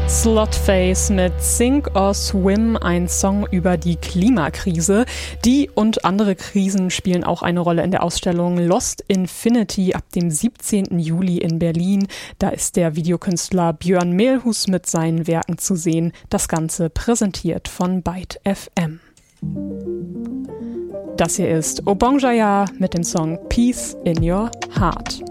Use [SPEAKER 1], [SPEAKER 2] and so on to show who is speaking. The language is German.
[SPEAKER 1] Slotface mit Sink or Swim, ein Song über die Klimakrise. Die und andere Krisen spielen auch eine Rolle in der Ausstellung Lost Infinity ab dem 17. Juli in Berlin. Da ist der Videokünstler Björn Mehlhus mit seinen Werken zu sehen. Das Ganze präsentiert von Byte FM. Das hier ist Obongjaya mit dem Song Peace in Your Heart.